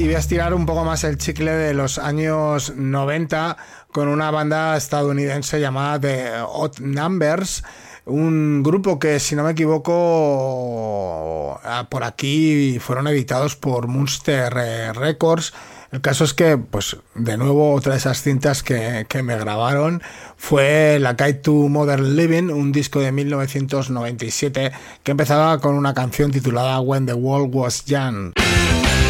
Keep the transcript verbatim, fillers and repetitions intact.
y voy a estirar un poco más el chicle de los años noventa con una banda estadounidense llamada The Odd Numbers, un grupo que, si no me equivoco, por aquí fueron editados por Munster Records. El caso es que, pues, de nuevo, otra de esas cintas que, que me grabaron fue La Guide to Modern Living, un disco de mil novecientos noventa y siete que empezaba con una canción titulada When the World Was Young.